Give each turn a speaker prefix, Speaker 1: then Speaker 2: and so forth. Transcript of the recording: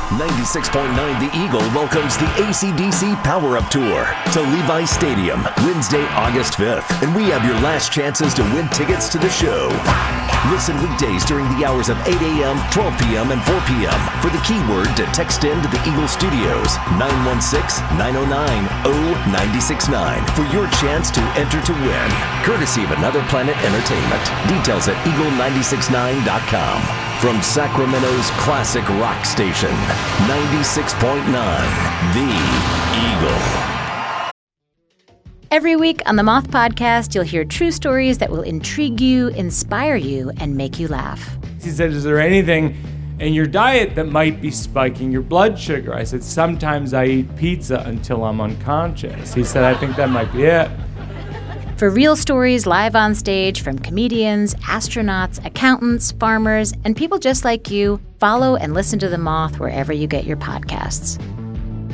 Speaker 1: 96.9 The Eagle welcomes the AC/DC Power Up Tour to Levi's Stadium, Wednesday, August 5th. And we have your last chances to win tickets to the show. Listen weekdays during the hours of 8 a.m., 12 p.m., and 4 p.m. for the keyword to text in to the Eagle Studios, 916-909-0969 for your chance to enter to win. Courtesy of Another Planet Entertainment. Details at eagle969.com. From Sacramento's classic rock station, 96.9 The Eagle.
Speaker 2: Every week on the Moth Podcast, you'll hear true stories that will intrigue you, inspire you, and make you laugh.
Speaker 3: He said, is there anything in your diet that might be spiking your blood sugar? I said, sometimes I eat pizza until I'm unconscious. He said, I think that might be it.
Speaker 2: For real stories live on stage from comedians, astronauts, accountants, farmers, and people just like you, follow and listen to The Moth wherever you get your podcasts.